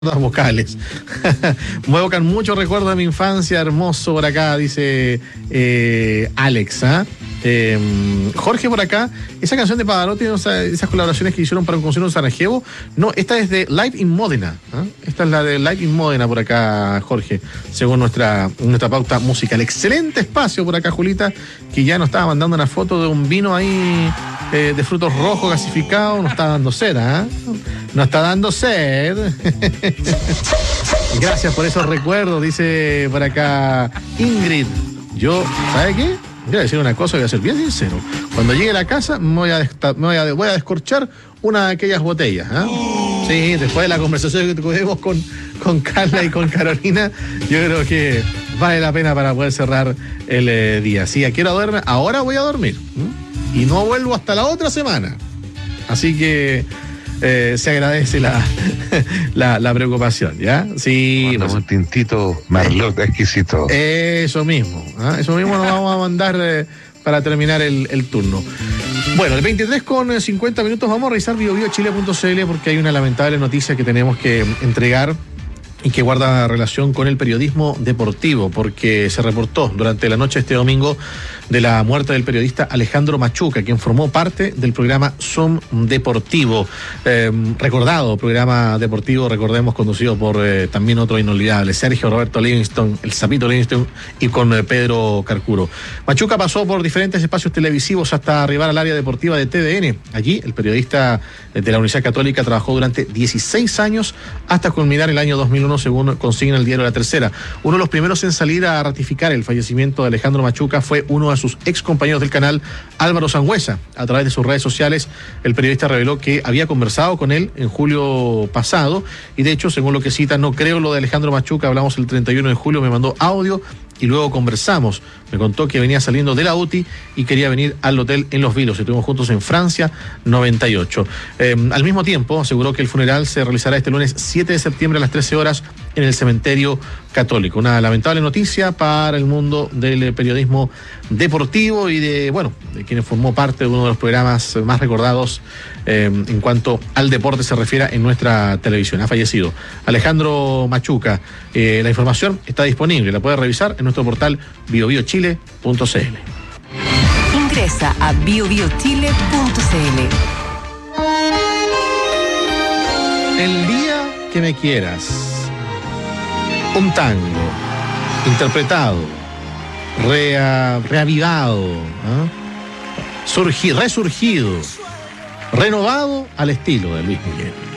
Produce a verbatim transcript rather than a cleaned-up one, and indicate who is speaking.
Speaker 1: vocales. Me evocan mucho recuerdo de mi infancia, hermoso por acá, dice eh, Alex. ¿eh? Eh, Jorge por acá, esa canción de Pavarotti, o sea, esas colaboraciones que hicieron para un concierto en Sarajevo, no, esta es de Live in Modena. ¿eh? Esta es la de Live in Modena por acá, Jorge, según nuestra, nuestra pauta musical. Excelente espacio por acá, Julita, que ya nos estaba mandando una foto de un vino ahí eh, de frutos rojos gasificados, nos está dando sed, ¿eh? Nos está dando sed. Gracias por esos recuerdos, dice por acá Ingrid. Yo, ¿sabe qué? Voy a decir una cosa, voy a ser bien sincero. Cuando llegue a la casa, me voy a, desta- me voy a, voy a descorchar una de aquellas botellas. ¿eh? Sí, después de la conversación que tuvimos con, con Carla y con Carolina, yo creo que vale la pena para poder cerrar el eh, día. Sí, quiero dormir, ahora voy a dormir. ¿eh? Y no vuelvo hasta la otra semana. Así que eh, se agradece la, la, la preocupación, ¿ya? Sí.
Speaker 2: Mandamos un tintito Marlot exquisito.
Speaker 1: Eso mismo, ¿eh? Eso mismo nos vamos a mandar eh, para terminar el, el turno. Bueno, el veintitrés con cincuenta minutos vamos a revisar bio bio chile punto c l porque hay una lamentable noticia que tenemos que entregar y que guarda relación con el periodismo deportivo, porque se reportó durante la noche de este domingo de la muerte del periodista Alejandro Machuca, quien formó parte del programa Zoom Deportivo, eh, recordado programa deportivo, recordemos, conducido por eh, también otro inolvidable, Sergio Roberto Livingston, el Sapito Livingston, y con eh, Pedro Carcuro. Machuca pasó por diferentes espacios televisivos hasta arribar al área deportiva de T D N. Allí, el periodista de la Universidad Católica trabajó durante dieciséis años hasta culminar el año dos mil uno, según consigna el diario La Tercera. Uno de los primeros en salir a ratificar el fallecimiento de Alejandro Machuca fue uno de sus ex compañeros del canal, Álvaro Sangüesa. A través de sus redes sociales, el periodista reveló que había conversado con él en julio pasado, y de hecho, según lo que cita, no creo lo de Alejandro Machuca, hablamos el treinta y uno de julio, me mandó audio y luego conversamos. Me contó que venía saliendo de la U T I y quería venir al hotel en Los Vilos. Estuvimos juntos en Francia, noventa y ocho. Eh, al mismo tiempo, aseguró que el funeral se realizará este lunes siete de septiembre a las trece horas en el cementerio católico. Una lamentable noticia para el mundo del periodismo deportivo y de, bueno, de quienes formó parte de uno de los programas más recordados eh, en cuanto al deporte se refiere en nuestra televisión. Ha fallecido Alejandro Machuca. Eh, la información está disponible, la puede revisar en nuestro portal bio bio chile punto c l.
Speaker 3: Ingresa a bio bio chile punto c l.
Speaker 1: El día que me quieras. Un tango interpretado, rea, reavivado, ¿eh? Surgi, resurgido, renovado al estilo de Luis Miguel.